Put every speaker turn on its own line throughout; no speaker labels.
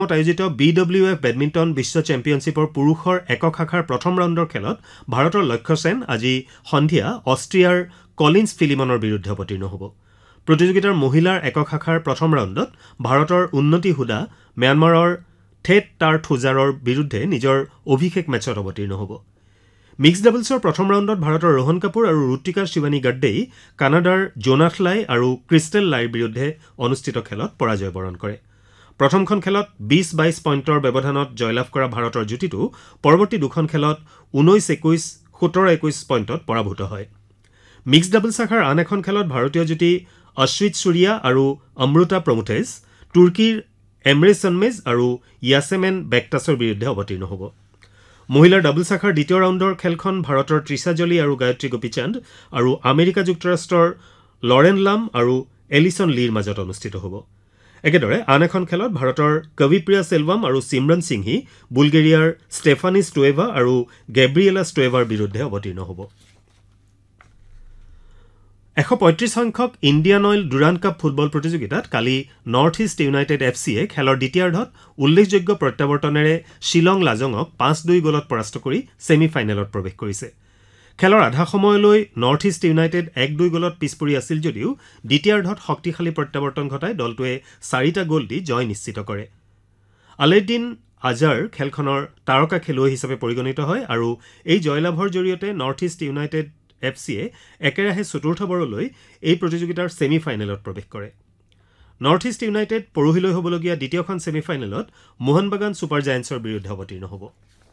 আয়োজিত BWF badminton বিশ্ব চেম্পিয়নশ্বিপৰ পুৰুষৰ একক শাখাৰ প্ৰথম ৰাউণ্ডৰ খেলত ভাৰতৰ লক্ষ্য সেন আজি সন্ধিয়া অষ্ট্ৰিয়াৰ কলিন্স ফিলিমনৰ বিৰুদ্ধে অৱতীৰ্ণ হ'ব। প্ৰতিযোগিতাৰ মহিলাৰ একক শাখাৰ প্ৰথম ৰাউণ্ডত ভাৰতৰ উন্নতি হুদা ম্যানমাৰৰ থেট টাৰ থুজাৰৰ বিৰুদ্ধে নিজৰ অভিষেক মেচত অৱতীৰ্ণ হ'ব। মিক্সড ডাবলছৰ প্ৰথম ৰাউণ্ডত ভাৰতৰ ৰোহন কাপুৰ আৰু ৰুতিকা শিৱানী গাড্ডেই কানাডাৰ জোনাথ লাই আৰু ক্ৰিষ্টেল লাইৰ বিৰুদ্ধে অনুষ্ঠিত খেলত পৰাজয় বৰণ কৰে। প্ৰথমখন খেলত 20-22 পইণ্টৰ ব্যৱধানত জয়লাভ কৰা ভাৰতৰ যুটিটো পৰৱৰ্তী দুখন খেলত 19-21, 17-21 পইণ্টত পৰাভূত হয়। মিক্সড ডাবল শাখাৰ আন এখন খেলত ভাৰতীয় যুটি অশ্বিত সূৰ্যা আৰু অমৃতা প্ৰমুথেজ তুৰ্কীৰ এমৰে সন্মেজ আৰু ইয়াছেমেন বেকটাছৰ বিৰুদ্ধে অৱতীৰ্ণ হ'ব। মহিলাৰ ডাবল শাখাৰ দ্বিতীয় ৰাউণ্ডৰ খেলখন ভাৰতৰ তৃষা জলি আৰু গায়ত্ৰী গোপীচান্দ আৰু আমেৰিকা যুক্তৰাষ্ট্ৰৰ লৰেন লাম আৰু এলিছন লীৰ মাজত অনুষ্ঠিত হ'ব। একেদৰে আন এখন খেলত ভাৰতৰ কবিপ্ৰিয়া সেলভাম আৰু সিমৰন সিংহি বুলগেৰিয়াৰ ষ্টেফানি ষ্টুৱেভা আৰু গেব্ৰিয়েলা ষ্টুৱেভাৰ বিৰুদ্ধে অৱতীৰ্ণ হ'ব। 135 সংখ্যক Indian oil Durand cup football প্ৰতিযোগিতাত কালি নৰ্থ ইষ্ট ইউনাইটেড FCয়ে খেলৰ দ্বিতীয়াৰ্ধত উল্লেখযোগ্য প্ৰত্যাৱৰ্তনেৰে শ্বিলং লাজঙক 5-2 গলত পৰাস্ত কৰি ছেমি ফাইনেলত প্ৰৱেশ কৰিছে। খেলৰ আধা সময়লৈ নৰ্থ ইষ্ট ইউনাইটেড 1-2 গলত পিছপৰি আছিল যদিও দ্বিতীয়াৰ্ধত শক্তিশালী প্ৰত্যাৱৰ্তন ঘটাই দলটোৱে 4টা গ'ল দি জয় নিশ্চিত কৰে। আলেদ্দিন আজাৰ খেলখনৰ তাৰকা খেলুৱৈ হিচাপে পৰিগণিত হয় আৰু এই জয়লাভৰ জৰিয়তে নৰ্থ ইষ্ট ইউনাইটেড FCয়ে একেৰাহে চতুৰ্থবাৰলৈ এই প্ৰতিযোগিতাৰ ছেমি ফাইনেলত প্ৰৱেশ কৰে। নৰ্থ ইষ্ট ইউনাইটেড পৰহিলৈ হ'বলগীয়া দ্বিতীয়খন ছেমি ফাইনেলত মোহনবাগান ছুপাৰ জায়েণ্টছৰ বিৰুদ্ধে অৱতীৰ্ণ হ'ব।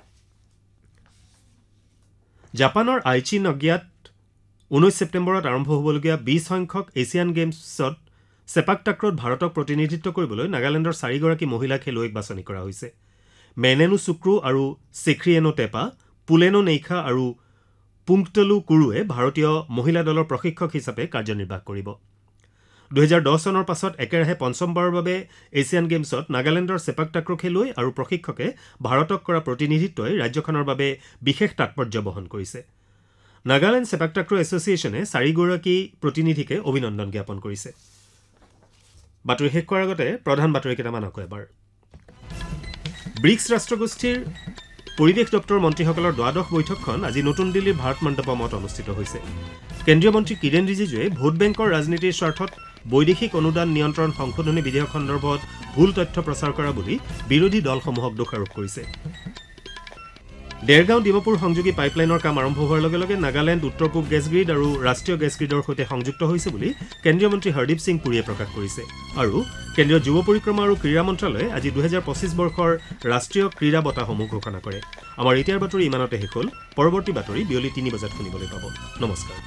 জাপানৰ আইচি নগিয়াত 19 ছেপ্টেম্বৰত আৰম্ভ হ'বলগীয়া 20 সংখ্যক এছিয়ান গেমছত চেপাক টাক্ৰত ভাৰতক প্ৰতিনিধিত্ব কৰিবলৈ নাগালেণ্ডৰ 4গৰাকী মহিলা খেলুৱৈক বাছনি কৰা হৈছে। মেনেনু চুক্ৰু আৰু চেখ্ৰিয়েনো টেপা, পুলেনো নেইখা আৰু পুংটলু কুৰুৱে ভাৰতীয় মহিলা দলৰ প্ৰশিক্ষক হিচাপে কাৰ্যনিৰ্বাহ কৰিব। 2010 চনৰ পাছত একেৰাহে পঞ্চমবাৰৰ বাবে এছিয়ান গেমছত নাগালেণ্ডৰ চেপাক টাক্ৰ খেলুৱৈ আৰু প্ৰশিক্ষকে ভাৰতক কৰা প্ৰতিনিধিত্বই ৰাজ্যখনৰ বাবে বিশেষ তাৎপৰ্য বহন কৰিছে। নাগালেণ্ড চেপাক টাক্ৰ এছ'চিয়েশ্যনে 4গৰাকী প্ৰতিনিধিকে অভিনন্দন জ্ঞাপন কৰিছে। বাতৰি শেষ কৰাৰ আগতে প্ৰধান বাতৰি কেইটামান আকৌ এবাৰ। ব্ৰিক্স ৰাষ্ট্ৰগোষ্ঠীৰ পৰিৱেশ দপ্তৰৰ মন্ত্ৰীসকলৰ দ্বাদশ বৈঠকখন আজি নতুন দিল্লীৰ ভাৰত মণ্ডপমত অনুষ্ঠিত হৈছে। কেন্দ্ৰীয় মন্ত্ৰী কিৰেণ ৰিজিজুৱে ভোট বেংকৰ ৰাজনীতিৰ স্বাৰ্থত বৈদেশিক অনুদান নিয়ন্ত্ৰণ সংশোধনী বিধেয়ক সন্দৰ্ভত ভুল তথ্য প্ৰচাৰ কৰা বুলি বিৰোধী দলসমূহক দোষাৰোপ কৰিছে। ডেৰগাঁও ডিমাপুৰ সংযোগী পাইপলাইনৰ কাম আৰম্ভ হোৱাৰ লগে লগে নাগালেণ্ড উত্তৰ পূব গেছ গ্ৰীড আৰু ৰাষ্ট্ৰীয় গেছ গ্ৰীডৰ সৈতে সংযুক্ত হৈছে বুলি কেন্দ্ৰীয় মন্ত্ৰী হৰদীপ সিং পুৰীয়ে প্ৰকাশ কৰিছে। আৰু কেন্দ্ৰীয় যুৱ পৰিক্ৰমা আৰু ক্ৰীড়া মন্ত্ৰালয়ে আজি 2025 বৰ্ষৰ ৰাষ্ট্ৰীয় ক্ৰীড়া বঁটাসমূহ ঘোষণা কৰে। আমাৰ এতিয়াৰ বাতৰি ইমানতে শেষ হ'ল। পৰৱৰ্তী বাতৰি বিয়লি 3 বজাত শুনিবলৈ পাব। নমস্কাৰ।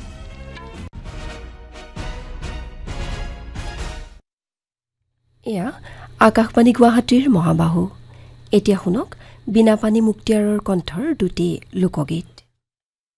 এয়া আকাশবাণী গুৱাহাটীৰ মহাবাহু। এতিয়া শুনক বীণাপানী মুক্তিয়াৰৰ কণ্ঠৰ দুটি লোকগীত।